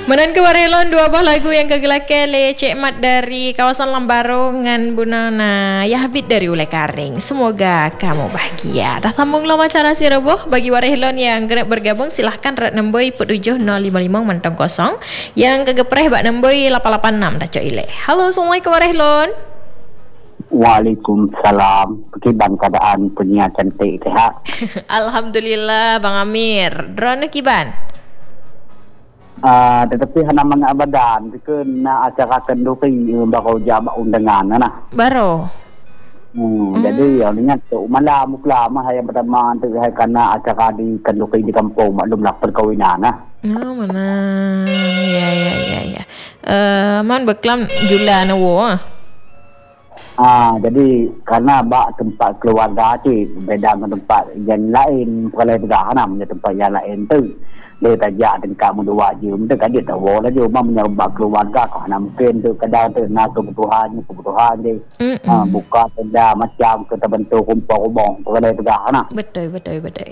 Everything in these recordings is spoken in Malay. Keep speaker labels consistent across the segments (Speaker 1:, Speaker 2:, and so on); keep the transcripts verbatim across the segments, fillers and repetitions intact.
Speaker 1: Menan ke warelon dua buah lagu yang kegelakan le Cik Mat dari kawasan Lambarong ngan Bunana Yahbit dari Ulai Karing. Semoga kamu bahagia. Dah sambung lama cara si reboh bagi warelon yang gerak bergabung silahkan rat nemboi put tujuh nol lima lima mantong kosong yang kegepreh bak nemboi lapan lapan enam dah cok ile. Halo Assalamualaikum warelon.
Speaker 2: Waalaikumsalam. Bagaimana keadaan penyiar cantik sehat?
Speaker 1: Alhamdulillah Bang Amir. Drone kiban?
Speaker 2: Uh, tetapi hana mga abadan kena acara kenduri baru jabak undangan nah.
Speaker 1: Baru.
Speaker 2: Hmm, hmm. Jadi yang ingat tu malam lama hari pertama tu hari kena acara di kenduri di kampung maklumlah perkawinan nah.
Speaker 1: Oh mana? Ya ya ya ya. Eh man beklam jula nawo ah.
Speaker 2: Ah, jadi karena bak tempat keluarga cik beda dengan tempat yang lain kalau berana punya tempat yang lain tu dia tajak dengan mendua je mesti kan dia tahu lah je memang menyebab keluarga kerana mungkin tu kadang tu nak kebutuhan kebutuhan dia ah, buka tenda macam kita bentuk rumpah-rumpah kalau berana
Speaker 1: betul betul betul.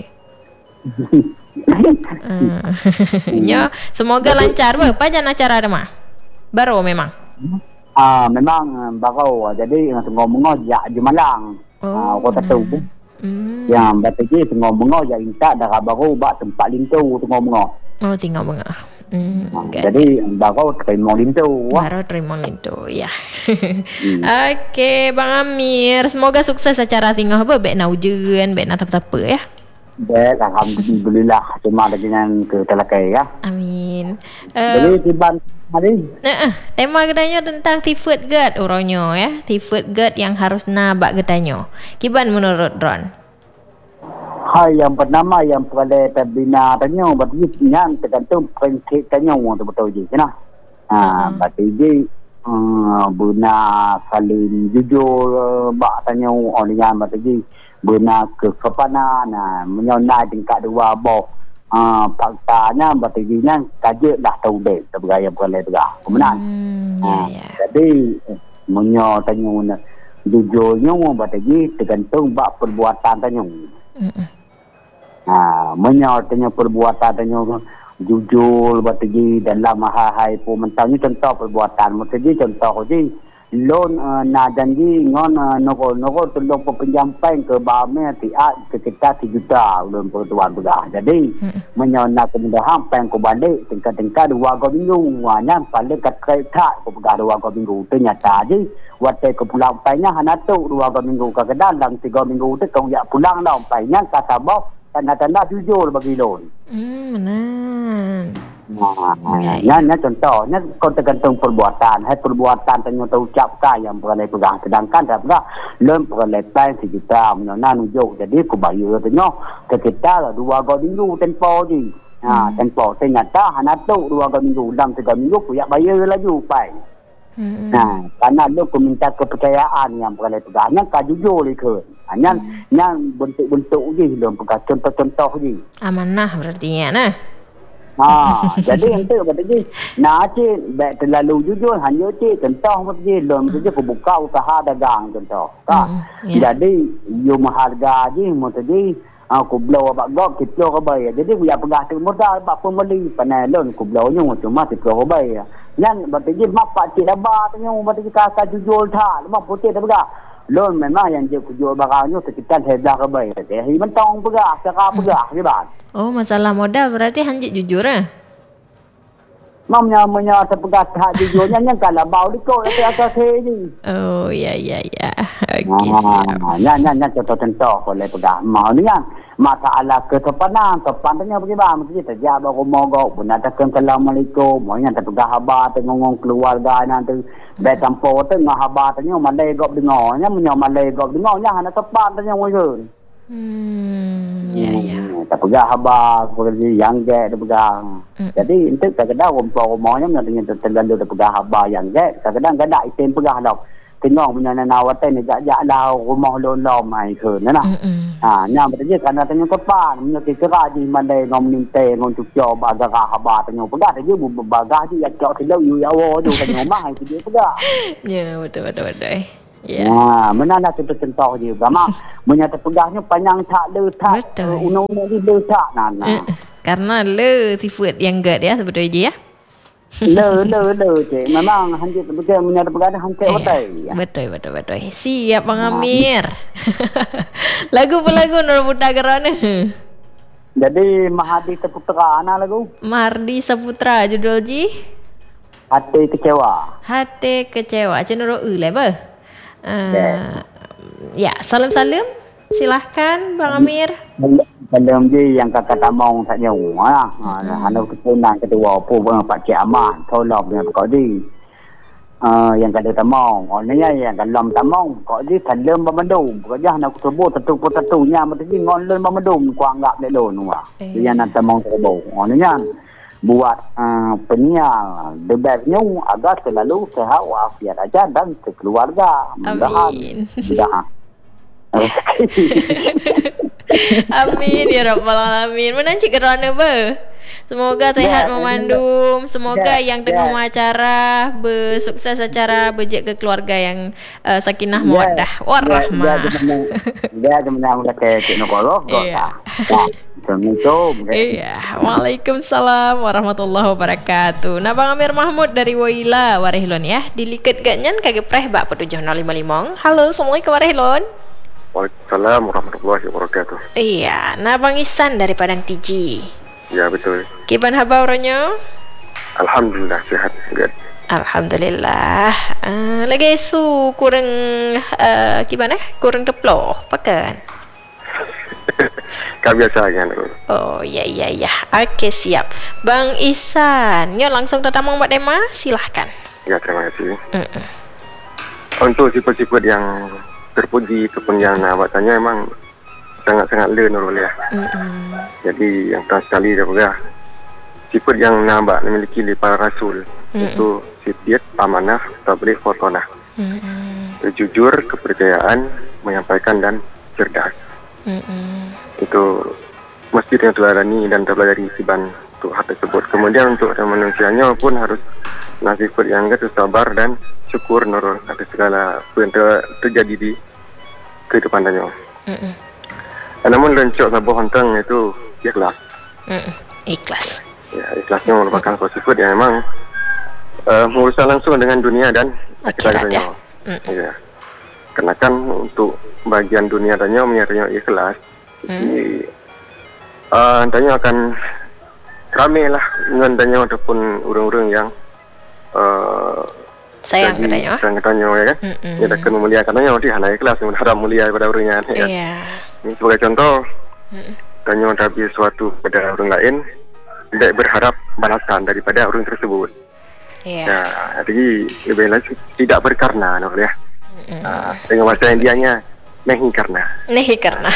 Speaker 1: uh, ya semoga lancar apa jangan acara ada mah baru memang.
Speaker 2: Ah, memang baru jadi tengok mengojak di Malang. Ah, oh, kota tu. Hmm. Yang batiji tengok mengojak intak dah baru bak tempat lintu tengok mengoj.
Speaker 1: Oh, tengok mengoj. Hmm.
Speaker 2: Ah, okay. Jadi baru terima lintu.
Speaker 1: Baru terima lintu, ya. hmm. Okey, Bang Amir, semoga sukses acara tengok apa baik nak ujian, baik nak apa-apa ya.
Speaker 2: Baik, alhamdulillah cuma dengan ke Telakai ya.
Speaker 1: Amin.
Speaker 2: Uh, Jadi tiban hari.
Speaker 1: Uh, tema gedanya tentang tifut gerd orangnya ya. Tifut gerd yang harus nabak gedanya. Kiban menurut Ron?
Speaker 2: Hai yang pertama yang pada terbina tanya berarti yang tergantung prinsip tanya tu betul je nah. Ha berarti je uh, bina saling jujur bak tanya orang yang berarti je bina kesopanan nah menyonai tingkat dua boh. Ah, faktanya berartinya kaje dah tahu deh sebagai beralih tegak. Kemudian.
Speaker 1: Hmm, ya, ya.
Speaker 2: Jadi menyo tanya jujurnya berarti tergantung bak perbuatan tanya. Hmm. Ah, menyo tanya perbuatan tanya jujur berarti dalam hal-hal pun mentangnya contoh perbuatan berarti contoh je loan uh, na janji ngon uh, noko-noko tolong penjampai ke bame tiat sekitar tiga juta loan pertuan begah. Jadi hmm. menyona kemudahan peng ko balik tingkat-tingkat dua go minggu wanya paling kat kereta ko begah dua go minggu ternyata je waktu ke pulang painya hana tu dua go minggu ke dalam tiga minggu tu kau ya pulang dah painya kata boh tanda-tanda jujur bagi loan.
Speaker 1: Hmm benar.
Speaker 2: Nah, ya, ya contohnya kau tergantung perbuatan, hai perbuatan tanya tahu ucapkan yang boleh pegang sedangkan tak pernah lem boleh plan sejuta menyona nunjuk jadi aku bayar tanya sekitar dua go minggu tempo je. Ha tempo ternyata hana tu dua go minggu dalam tiga minggu aku ya bayar lagi pai. Hmm. Nah, karena lu aku minta kepercayaan yang boleh pegang yang ka jujur ke. Hanya hmm. yang bentuk-bentuk je lem pegang contoh-contoh je.
Speaker 1: Amanah berarti ya nah.
Speaker 2: Ha, jadi yang tu berarti nak cik baik terlalu jujur hanya cik contoh berarti loan tu je aku buka usaha dagang contoh. Tak. Mm, yeah. Jadi you mengharga je berarti aku blow abak gok kita ke bayar. Jadi aku ya pegah tu modal bak pembeli panai loan aku blownya cuma tiga ke bayar. Yang berarti mak pak cik dabar tanya berarti kakak jujur tak. Mak putih dah pegah. Loan memang yang dia jual barangnya sekitar sebelah ke bayar. Jadi mentong pegah, cara pegah ke bang.
Speaker 1: Oh, masalah modal berarti hanjit jujur eh?
Speaker 2: Mamnya punya terpegat hak jujurnya yang kalau bau dikau tapi atas je.
Speaker 1: Oh, ya ya ya. Okey siap.
Speaker 2: Ya ya ya contoh-contoh boleh pegang. Mau ni kan masalah kesopanan, sopan tanya bagi bang mesti terjak baru mogok pun ada assalamualaikum. Maunya terpegang habar tengok keluarga nanti baik campur tengah habar tanya malai gop dengarnya menyo malai gop dengarnya hana sopan tanya mungkin.
Speaker 1: Hmm, ya ya.
Speaker 2: Tak pegang habar seperti yang gak dia pegang. Mm. Jadi itu kadang-kadang rumah-rumahnya mengatanya terlalu dia pegang habar yang gak. Kadang-kadang kadang item pegang dah. Tengok punya nawatan ni jak-jak lah rumah lom-lom ai ke nah. Ha, nya betul je kerana tanya tepan, punya kira di mandai ngom ninte ngom cucio bagah habar tanya pegang dia bagah je ya cok telo you ya wo tu tanya rumah itu dia pegang.
Speaker 1: Ya, betul betul betul. Ya.
Speaker 2: Nah, mana nak contoh-contoh dia. Gama menyata pegahnya panjang tak letak. Unu-unu di letak nana.
Speaker 1: Uh, karena le tifut yang gerd ya sebetulnya je ya.
Speaker 2: Le, le, le, cik. Memang hancik betul menyada berada hancik
Speaker 1: Eh,
Speaker 2: betul.
Speaker 1: betul, betul, betul. Siap Bang Amir. Lagu pun lagu Nur Buta Gerana.
Speaker 2: Jadi Mahadi Saputra ana lagu.
Speaker 1: Mardi Saputra judul Ji.
Speaker 2: Hati kecewa.
Speaker 1: Hati kecewa. Cik Nurul U lah apa? Uh, ya, salam-salam. Silahkan Bang Amir.
Speaker 2: Dalam je yang kata tamong tak jauh. Ha, ana kepunan kedua apa bang Pak Cik Ahmad tolong dengan kau di. Uh, yang kata tamong. Orangnya yang dalam tamong. Kau di dalam memendum. Kau jah nak sebut tentu pun tentunya mesti ngonlen memendum kau anggap dia dulu. Dia nak tamong terbau. Orangnya buat uh, penyiar debasnya agar selalu sehat walafiat aja dan sekeluarga.
Speaker 1: Amin.
Speaker 2: Mudah.
Speaker 1: Amin ya rabbal alamin. Menanci kerana ber. Semoga sehat memandum. Semoga yang tengah acara bersukses acara berjek ke keluarga yang uh, sakinah mawaddah warahmah.
Speaker 2: Dia ada menang ke Cik Nokolo.
Speaker 1: Iya.
Speaker 2: Assalamualaikum.
Speaker 1: Iya. Waalaikumsalam warahmatullahi wabarakatuh. Nah Bang Amir Mahmud dari Waila Warehlon ya. Diliket ganyan kagepreh bak petujuh nol lima lima. Halo, Assalamualaikum Warehlon.
Speaker 3: Waalaikumsalam warahmatullahi wabarakatuh.
Speaker 1: Iya, nah Bang Isan dari Padang Tiji.
Speaker 3: Ya betul.
Speaker 1: Kiban habaurnya?
Speaker 3: Alhamdulillah sehat. Good.
Speaker 1: Alhamdulillah. Uh, lagi su kurang uh, gimana? Kurang teploh, pakan?
Speaker 3: Kau biasa kan?
Speaker 1: Oh ya ya ya. Okey siap. Bang Isan, nyo langsung tetamang Mbak Dema, silahkan.
Speaker 3: Ya terima kasih.
Speaker 1: Mm-mm.
Speaker 3: Untuk sifat-sifat yang terpuji ataupun yang nak tanya memang sangat-sangat le Nurul ya.
Speaker 1: Mm-mm.
Speaker 3: Jadi yang pertama sekali daripada sifat yang nampak memiliki oleh para rasul. Mm-mm. Itu sifat amanah, tabligh, khotonah. Jujur, kepercayaan, menyampaikan dan cerdas. Mm-mm. Itu mesti yang teladani dan terpelajari siban untuk hal tersebut. Kemudian untuk manusianya pun harus nasifat yang kata sabar dan syukur Nurul atas segala apa yang ter, terjadi di kehidupan tanya. Mm-mm. Namun lencok sabar hantang itu ikhlas.
Speaker 1: Mm-mm. Ikhlas.
Speaker 3: Ya, ikhlasnya merupakan mm. sifat yang memang uh, berurusan langsung dengan dunia dan akhirat tanya. Ya. Karena kan untuk bagian dunia tanya menyerahnya ikhlas. Mm. Jadi uh, tanya akan ramai lah dengan tanya ataupun orang-orang yang uh,
Speaker 1: sayang katanya.
Speaker 3: Sayang katanya ya kan. Dia akan memuliakan tanya di hal ikhlas yang haram mulia kepada orangnya ya kan.
Speaker 1: Yeah.
Speaker 3: Ini sebagai contoh, tanya tapi suatu kepada orang lain tidak berharap balasan daripada orang tersebut.
Speaker 1: Yeah.
Speaker 3: Ya, jadi lebih lanjut tidak berkarena Nurul ya. Uh, dengan bahasa Indianya nahi karena.
Speaker 1: Nahi karena.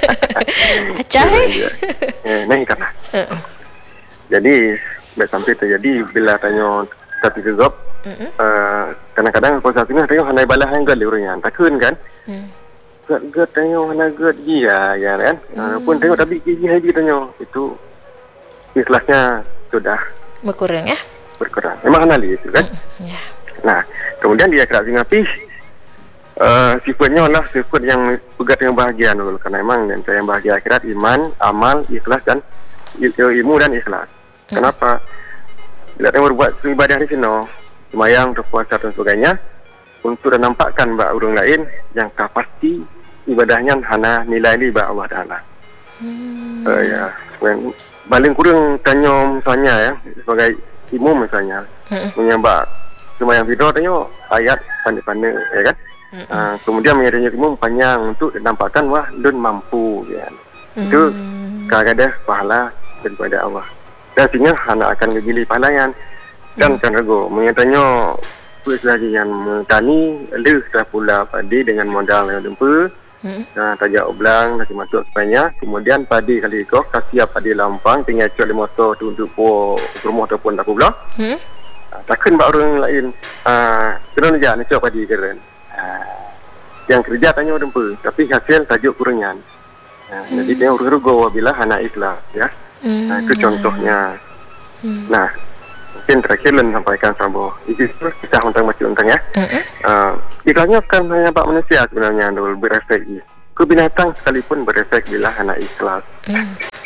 Speaker 1: Acah
Speaker 3: eh? Nahi karena. Uh-uh. Jadi sampai terjadi bila tanya tapi kegap, uh-uh. uh, kadang-kadang kuasa sini tanya hanai balah yang gal orangnya takun kan. Mm. Gat tanya hanai gat dia ya kan. Mm. Pun tanya tapi gigi haji tanya itu ikhlasnya sudah
Speaker 1: berkurang ya.
Speaker 3: Berkurang. Memang hanali itu kan.
Speaker 1: Mm. Yeah.
Speaker 3: Nah, kemudian dia kerap singapi Uh, sifatnya adalah sifat yang pegat yang bahagia dulu karena memang yang saya bahagia akhirat iman, amal, ikhlas dan ilmu dan ikhlas. Hmm. Kenapa? Bila kita berbuat ibadah di sini, semayang, berpuasa dan sebagainya, untuk dan nampakkan bak orang lain yang pasti ibadahnya hana nilai ni bak Allah Taala. Hmm. Uh, ya, paling kurang tanya misalnya ya sebagai imam misalnya, hmm. menyembah semayang video tanya ayat pandai-pandai ya kan. Mm-hmm. Uh, kemudian menyadari ilmu panjang untuk nampakkan wah lun mampu ya. Mm-hmm. Itu kadang-kadang pahala daripada Allah. Dan sehingga anak akan dipilih pahala yang dan mm-hmm. kan rego menyatanya puas lagi yang tani leh dah pula padi dengan modal yang dempa. Mm-hmm. Nah, tajak oblang nanti masuk sebanyak kemudian padi kali kau kasih padi lampang tinggal cok lima motor tu untuk po rumah ataupun tak pula. Hmm. Uh, takkan bak orang lain ah uh, kena aja nak cok padi keren. Uh, yang kerja tanya orang pun tapi hasil tajuk kurangan. Uh, hmm. Jadi dia rugo bila anak ikhlas ya. Hmm. Nah, itu contohnya. Hmm. Nah, mungkin terakhir Len sampaikan sama itu kita tentang macam tentang ya. Hmm. Uh, ikhlasnya kan hanya bak manusia sebenarnya dulu berefek. Ke binatang sekalipun berefek bila anak ikhlas. Hmm.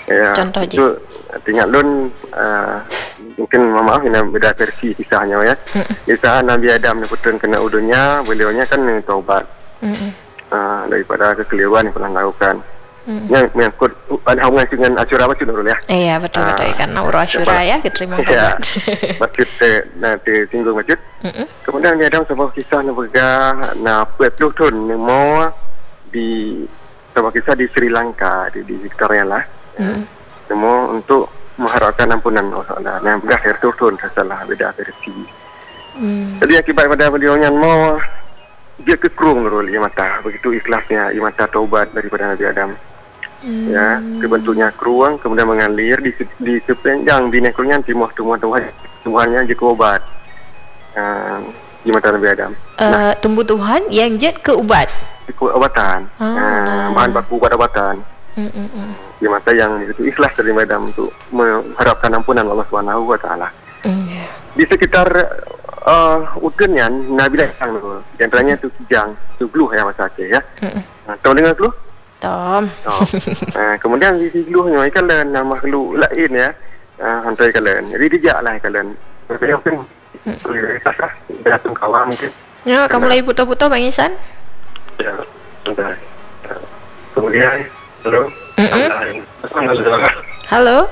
Speaker 3: Ya,
Speaker 1: Contoh je.
Speaker 3: itu tinggal lun uh, mungkin maaf ini beda versi kisahnya ya. Mm. Kisah Nabi Adam ni putun kena udunya, beliaunya kan taubat. Mm. Uh, daripada kekeliruan yang pernah lakukan. Mm. Yang mengikut ada hubungan dengan Asyura macam dulu ya.
Speaker 1: Iya betul betul uh, karena urus Asyura ya diterima
Speaker 3: taubat. Ya. Maksud nanti singgung macam. Mm. Kemudian Nabi Adam sebuah kisah yang bergah na puluh tahun yang mau di sebuah kisah di Sri Lanka di, di Victoria lah. Hmm. Semua untuk mengharapkan ampunan Allah. Nah, berakhir turun salah beda versi. Hmm. Jadi akibat pada beliau yang mau dia kekurung rol ia mata begitu ikhlasnya ia mata taubat daripada Nabi Adam. Hmm. Ya, kebentuknya keruang kemudian mengalir di di sepanjang binekungnya timur timur Tuhan Tuhannya je obat. Uh, di mata Nabi Adam.
Speaker 1: Uh, nah, tumbuh-tumbuhan yang jet ke ubat.
Speaker 3: Ke ubatan. Ah, uh, nah. Bahan baku ubat ubatan. Mm-mm. Di mata yang itu ikhlas dari Adam untuk mengharapkan ampunan Allah Subhanahu Wa Taala. Mm. Di sekitar uh, udunnya Nabi datang tu. Di antaranya tu kijang, tu gluh yang masa Aceh ya. Uh, tahu dengar gluh?
Speaker 1: Tom.
Speaker 3: Oh. uh, kemudian di gluhnya kalian nama makhluk lain ya. Uh, hantai kalian. Jadi dijaklah kalian. Saya mungkin datang kawan mungkin.
Speaker 1: Ya, kamu lagi putar-putar Bang Ihsan?
Speaker 3: Ya, sudah. Kemudian halo.
Speaker 1: Halo.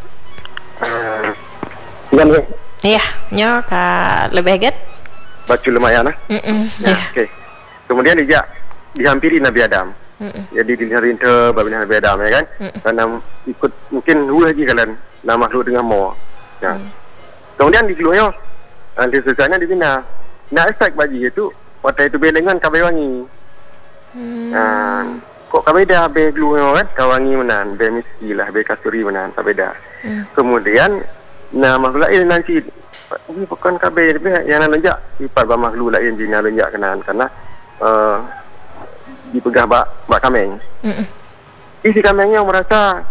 Speaker 3: Uh,
Speaker 1: iya, nyo ka lebih get.
Speaker 3: Baca lumayan lah. Ya,
Speaker 1: yeah.
Speaker 3: Okey. Kemudian dia dihampiri Nabi Adam. Mm-mm. Jadi dihampiri babila Nabi Adam ya kan. Mm-mm. Karena ikut mungkin dua lagi kalian nama makhluk dengan mo. Ya. Mm. Kemudian di keluarnya nanti susahnya di sini. Nak efek bagi itu waktu itu belengan kabai wangi. Hmm. Uh, Kok kabeda be glue kan kawangi menan be miski lah be kasuri menan kabeda. Hmm. Kemudian na makhluk lain nanti ini bukan kabe be yang nak lenjak ipat ba makhluk lain jina lenjak kenan karena uh, dipegah bak bak kameng. Hmm. Isi kamengnya merasa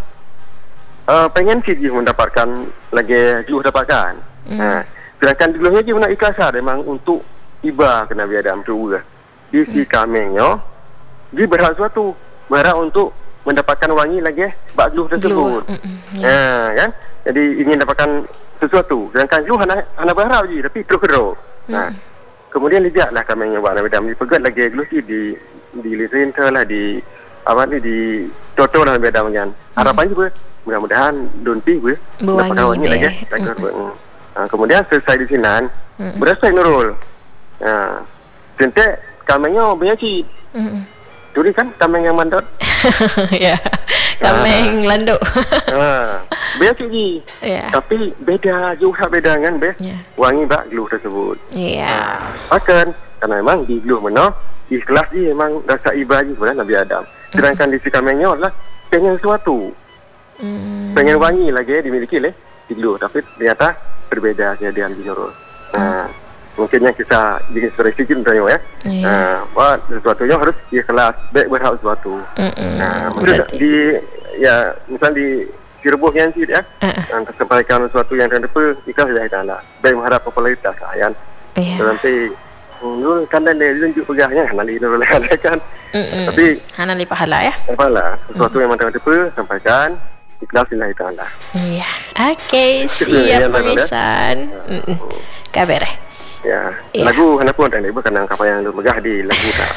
Speaker 3: uh, pengen sih dia mendapatkan lagi glue dapatkan. Hmm. Nah, sedangkan glue-nya dia nak ikhlas memang untuk iba ke Nabi Adam tu juga. Isi hmm. kamengnya dia berhak suatu berhak untuk mendapatkan wangi lagi bak glue tersebut. Yeah. Ha, kan? Jadi ingin dapatkan sesuatu. Sedangkan glue hana hana berharap je tapi terus kedok. Mm. Ha. Kemudian lihatlah kami yang buat Nabi Adam dipegat lagi glue si di di lintah lah di apa ni di toto lah Nabi Adam kan. Harapan mm. juga mudah-mudahan donti gue dapatkan wangi lagi. Mm. Ha, kemudian selesai di sini mm. berasal nurul. Ha. Tentu kamenya banyak si. Mm. Jadi kan kameng yang mandot.
Speaker 1: Ya. Kameng ah. landuk.
Speaker 3: Ha. Beda segi. Yeah. Tapi beda juga beda kan be. Yeah. Wangi bak glue tersebut.
Speaker 1: Iya. Yeah.
Speaker 3: Ha. Bahkan karena memang di glue mana ikhlas dia memang rasa ibadah kepada Nabi Adam. Sedangkan mm. di si kamengnya lah pengen sesuatu. Mm. Pengen wangi lagi dimiliki oleh di glue tapi ternyata berbeda kejadian di Nurul. Mm. Ha. Mungkinnya kita bikin story sedikit misalnya ya. Yeah. Nah, sesuatu yang harus ikhlas, baik berhak sesuatu. Mm-mm. Nah, maksudnya di ya misal di Cirebon yang sih ya, uh-uh. tersampaikan sesuatu yang terdepa ikhlas dari Allah. Baik mengharap popularitas kan. Yeah. Nanti nul kan dan dia tunjuk pegahnya hanali nul kan. Tapi
Speaker 1: hanali pahala ya.
Speaker 3: Pahala sesuatu mm. yang terdepa sampaikan ikhlas lillahi ta'ala.
Speaker 1: Iya. Okey, siap pemisan. Heeh. Kabar.
Speaker 3: Ya, yeah. Lagu kenapa tak ada bukan angka yang lu megah di lagu tak.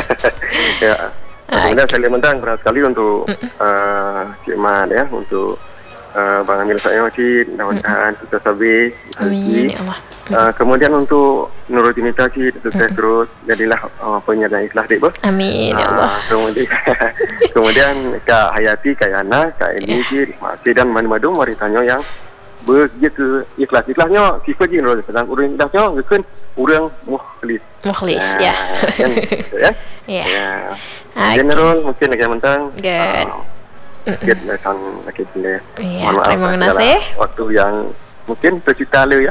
Speaker 3: Ya. Kemudian saya mentang berat sekali untuk uh, Cik Mat ya, untuk uh, Bang Amil saya Cik, mudah-mudahan sukses habis.
Speaker 1: Amin ya Allah.
Speaker 3: Uh, kemudian untuk Nuruddinita Cik, sukses terus jadilah uh, penyanyi yang ikhlas dik.
Speaker 1: Amin ya Allah.
Speaker 3: Uh, kemudian kemudian Kak Hayati, Kak Yana, Kak Eni Cik, Mak Cik dan Madu mari tanya yang begitu ikhlas ikhlasnya sifat je nurul sedang orang ikhlasnya bukan orang mukhlis
Speaker 1: mukhlis ya
Speaker 3: kan ya ya general mungkin lagi mentang
Speaker 1: good
Speaker 3: good macam lagi boleh
Speaker 1: terima kasih
Speaker 3: waktu yang mungkin tercipta lu ya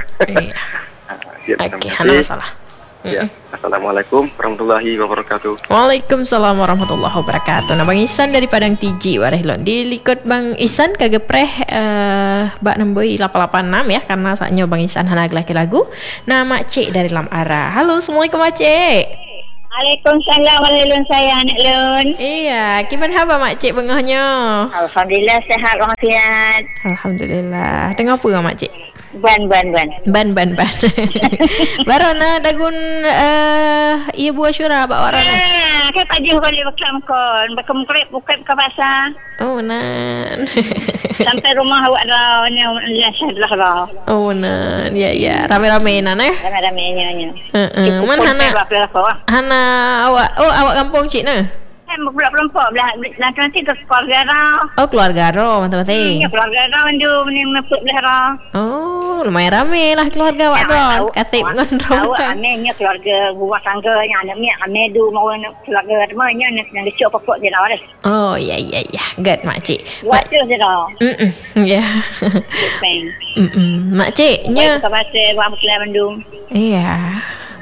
Speaker 1: okey hana masalah.
Speaker 3: Ya. Assalamualaikum warahmatullahi wabarakatuh.
Speaker 1: Waalaikumsalam warahmatullahi wabarakatuh. Nah, Bang Ihsan dari Padang Tiji Warehlon. Di likut Bang Ihsan kagepreh uh, bak nombor lapan lapan enam ya karena saatnya Bang Ihsan hana lagi lagu. Nah, Mak Cik dari Lam Ara. Halo, Assalamualaikum Mak Cik.
Speaker 4: Waalaikumsalam warahmatullahi saya anak Lun.
Speaker 1: Iya, gimana haba mak cik bengahnya?
Speaker 4: Alhamdulillah sehat walafiat.
Speaker 1: Alhamdulillah. Tengah apa mak cik?
Speaker 4: Ban ban ban.
Speaker 1: Ban ban ban. Barona dagun uh, ia buah syurah bak warana.
Speaker 4: Ah, kai pagi boleh bekam kon, bekam krep bukan ke pasar.
Speaker 1: Oh nan.
Speaker 4: Sampai rumah awak dah ni alhamdulillah dah.
Speaker 1: Oh nan. Ya ya, rame-rame nan eh.
Speaker 4: Rame-rame nya.
Speaker 1: Heeh. Man hana hana awak oh awak kampung cik nah.
Speaker 4: Kan budak perempuan belah nanti ke keluarga dah.
Speaker 1: Oh keluarga ro mantap-mantap.
Speaker 4: Ya keluarga dah mandu ni meput belah dah.
Speaker 1: Oh, lumayan ramai lah keluarga awak dah. Katip ngan ro.
Speaker 4: Awak amenya keluarga buah tangganya anak mi amedu mau keluarga ramanya nak nak cok pokok je dah.
Speaker 1: Oh, ya ya ya. Gad mak cik.
Speaker 4: Buat tu je dah.
Speaker 1: Hmm. Ya. Hmm. Mak cik nya.
Speaker 4: Ke pasar buat keluar Bandung.
Speaker 1: Iya.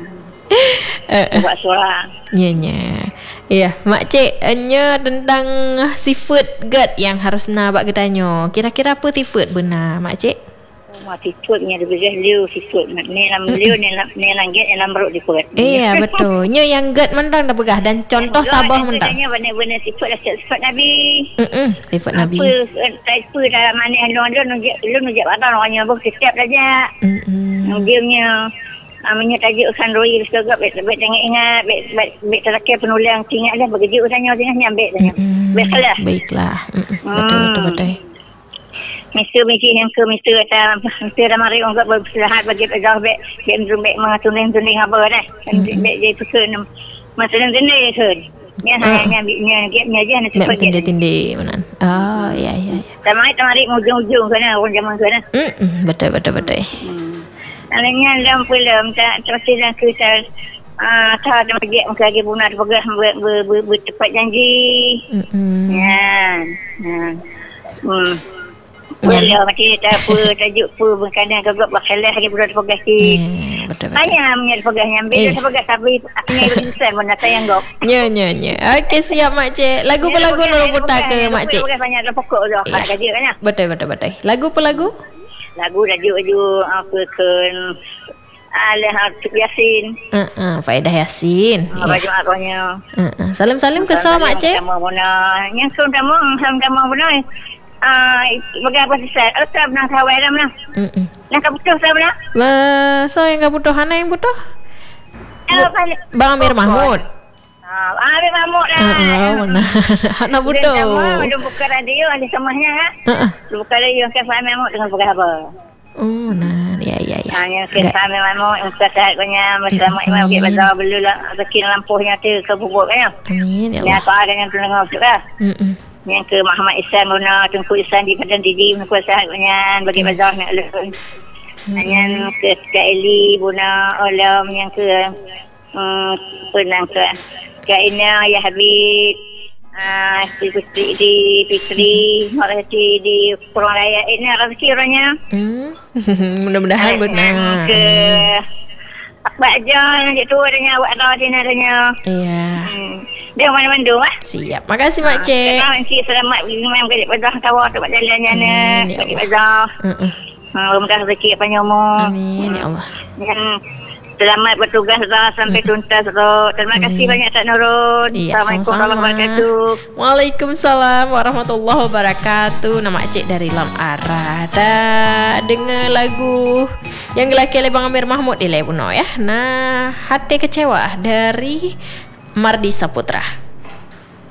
Speaker 1: Eh,
Speaker 4: buat suara.
Speaker 1: Nya nya. Iya, mak cik nya tentang seafood gad yang harus nak bak gedanyo. Kira-kira apa seafood benar mak cik?
Speaker 4: Mak seafoodnya dia beri liu seafood. Ni lam liu ni lam ni lam gad ni lam beruk di perut.
Speaker 1: Iya, betul. Nya yang gad mentang dah begah dan contoh Sabah mentang.
Speaker 4: Nya benar-benar seafood dah seafood Nabi.
Speaker 1: Hmm. Seafood Nabi.
Speaker 4: Apa type dalam mana lu lu nujak lu nujak badan orangnya bos setiap saja.
Speaker 1: Hmm.
Speaker 4: Dia punya namanya tajuk Sandroi segala bet bet ingat bet bet bet terakhir penulang ingat dah begitu usahanya tengah ambil tanya. Baiklah.
Speaker 1: Baiklah. Betul betul betul.
Speaker 4: Mister misi yang ke mister kata mister dah mari orang berselahat bagi dah bet bet bet mengatunding-tunding apa dah. Bet dia tu kan masalah tendai kan. Nya hanya nya nya je nak cepat
Speaker 1: tindih tindih menan. Oh ya ya ya.
Speaker 4: Tamai tamari ujung-ujung kana orang zaman kana.
Speaker 1: Hmm betul betul betul.
Speaker 4: Alanya dalam film tak terus dah kita ah tak ada lagi muka lagi bunar pegang bertepat janji.
Speaker 1: Hmm.
Speaker 4: Ya. Ya. Hmm. Boleh macam tak apa tajuk apa berkadang gagap bakalah lagi budak pegang si.
Speaker 1: Betul betul.
Speaker 4: Hanya punya pegang yang beda pegang tapi punya besar mana sayang gop.
Speaker 1: Nya nya nya. Okey siap mak cik. Lagu pelagu nurul putar ke mak cik?
Speaker 4: Banyak ada pokok dah kat gaji kan ya.
Speaker 1: Betul betul betul. Lagu pelagu?
Speaker 4: Lagu tajuk-tajuk apa kan Alah Yasin.
Speaker 1: Uh-uh, Faedah Yasin.
Speaker 4: Ah, baju arwahnya.
Speaker 1: Uh-uh. Salim-salim ke sama mak cik?
Speaker 4: Sama bona. Yang sama sama bona. Ah, bagi apa sesat? Atau nak kawai dah mana?
Speaker 1: Hmm.
Speaker 4: Nak butuh saya mana?
Speaker 1: Ba, so yang enggak butuh hana yang butuh? Bang Amir Mahmud.
Speaker 4: Ah, Amir Mahmud lah.
Speaker 1: Heeh, benar. Hana butuh.
Speaker 4: Dia buka radio ada samanya kan?
Speaker 1: Heeh.
Speaker 4: Buka radio ke Amir Mahmud dengan pakai apa?
Speaker 1: Oh, nah, ya ya ya.
Speaker 4: Hanya ke Amir Mahmud untuk sehat punya bersama imam ke bazar belulah rezeki lampuhnya tu ke bubuk kan?
Speaker 1: Amin ya
Speaker 4: Allah. Ya,
Speaker 1: Allah.
Speaker 4: apa dengan tulang tu lah.
Speaker 1: Hmm.
Speaker 4: Yang ke Muhammad Ihsan Guna Tengku Ihsan di Padang Didi Menukul Sahat Bunyan bagi bazar nak lulun. Yang ke Kak Eli Buna Olam yang ke um, penang ke Kak Ina Ya Habib ah uh, Fitri di Fitri Marati di Pulau Raya ini rezeki orangnya.
Speaker 1: Hmm. Mudah-mudahan benar.
Speaker 4: Ke Akbar aja yang tu adanya awak dah di adanya.
Speaker 1: Iya.
Speaker 4: Hmm. Dia mana-mana ah.
Speaker 1: Siap. Makasih mak cik.
Speaker 4: Terima kasih selamat memang balik bazar tawa tempat jalannya ni. Balik bazar.
Speaker 1: Heeh.
Speaker 4: Ha, mudah rezeki panjang umur.
Speaker 1: Amin ya Allah.
Speaker 4: Yang selamat bertugas dah sampai tuntas dah. Terima kasih banyak Tak Nurul.
Speaker 1: Iya,
Speaker 4: Assalamualaikum
Speaker 1: sama-sama.
Speaker 4: warahmatullahi wabarakatuh.
Speaker 1: Waalaikumsalam warahmatullahi wabarakatuh. Nama cik dari Lam Arah. Dah dengar lagu yang gelaki oleh Bang Amir Mahmud di Lebuno ya. Nah, hati kecewa dari Mardi Saputra.